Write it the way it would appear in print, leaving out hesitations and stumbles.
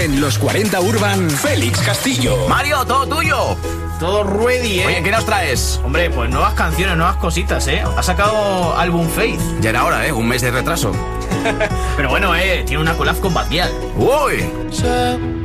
En los 40 Urban, Félix Castillo. Mario, todo tuyo. Todo ready, ¿eh? Oye, ¿qué nos traes? Hombre, pues nuevas canciones, nuevas cositas, ¿eh? Ha sacado álbum Faith. Ya era hora, ¿eh? Un mes de retraso. Pero bueno, tiene una collab con Bad Gyal. ¡Uy!